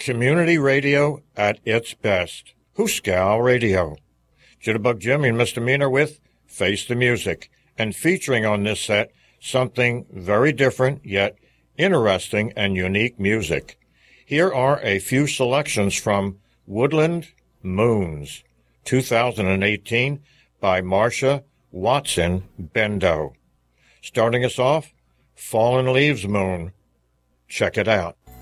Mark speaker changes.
Speaker 1: Community radio at its best. Hooskow Radio. Jitterbug Jimmy and Misdemeanor with Face the Music, and featuring on this set something very different yet interesting and unique music. Here are a few selections from Woodland Moons, 2018, by Marsha Watson Bendo. Starting us off, Fallen Leaves Moon. Check it out.